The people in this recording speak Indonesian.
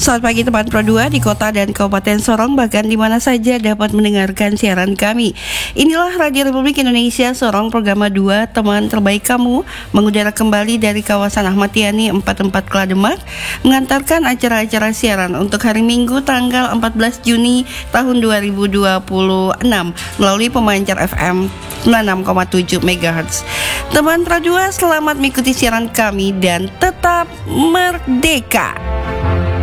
Selamat pagi teman Pro 2 di kota dan Kabupaten Sorong, bahkan di mana saja dapat mendengarkan siaran kami. Inilah Radio Republik Indonesia Sorong, Program 2, teman terbaik kamu, mengudara kembali dari kawasan Ahmad Yani 44 Klademak, mengantarkan acara-acara siaran untuk hari Minggu tanggal 14 Juni tahun 2026 melalui pemancar FM 96,7 MHz. Teman Pro 2, selamat mengikuti siaran kami dan tetap merdeka.